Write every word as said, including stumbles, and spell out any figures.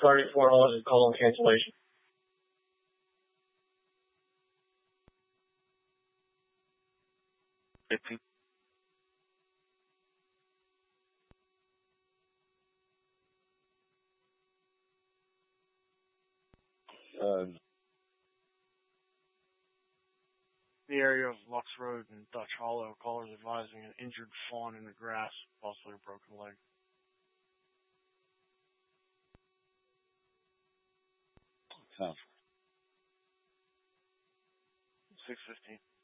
thirty-four dollars is call on cancellation. fifteen. Uh, The area of Lux Road and Dutch Hollow, callers advising an injured fawn in the grass, possibly a broken leg. Tough. six fifteen.